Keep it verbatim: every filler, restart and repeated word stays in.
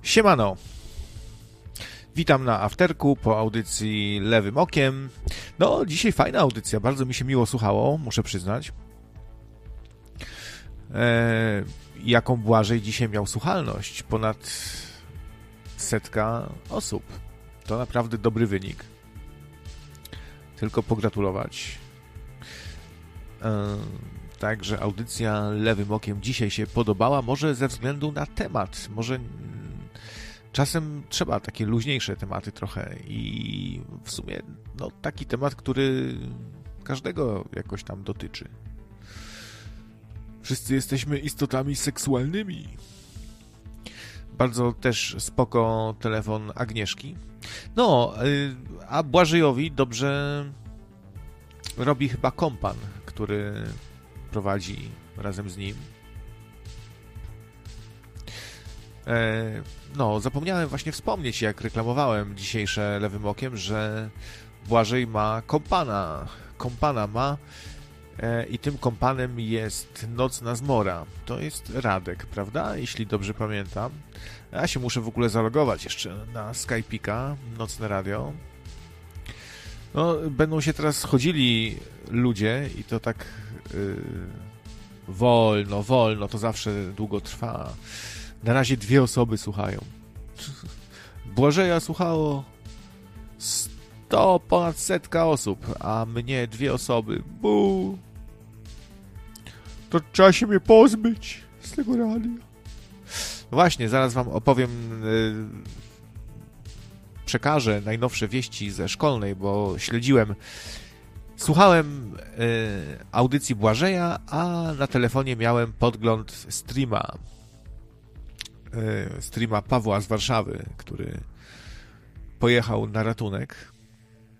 Siemano. Witam na afterku po audycji Lewym Okiem. No, dzisiaj fajna audycja, bardzo mi się miło słuchało, muszę przyznać. Eee, jaką Błażej dzisiaj miał słuchalność? Ponad setka osób. To naprawdę dobry wynik. Tylko pogratulować. Eee, także audycja Lewym Okiem dzisiaj się podobała, może ze względu na temat, może... Czasem trzeba takie luźniejsze tematy trochę i w sumie no, taki temat, który każdego jakoś tam dotyczy. Wszyscy jesteśmy istotami seksualnymi. Bardzo też spoko telefon Agnieszki. No, a Błażejowi dobrze robi chyba kompan, który prowadzi razem z nim. No, zapomniałem właśnie wspomnieć, jak reklamowałem dzisiejsze Lewym Okiem, że Błażej ma kompana. Kompana ma i tym kompanem jest Nocna Zmora. To jest Radek, prawda? Jeśli dobrze pamiętam. Ja się muszę w ogóle zalogować jeszcze na Skype'ika, Nocne Radio. No, będą się teraz chodzili ludzie i to tak yy, wolno, wolno, to zawsze długo trwa. Na razie dwie osoby słuchają. Błażeja słuchało sto, ponad setka osób, a mnie dwie osoby. Bu! To trzeba się mnie pozbyć z tego radia. Właśnie, zaraz wam opowiem, yy, przekażę najnowsze wieści ze szkolnej, bo śledziłem, słuchałem yy, audycji Błażeja, a na telefonie miałem podgląd streama. streama Pawła z Warszawy, który pojechał na ratunek.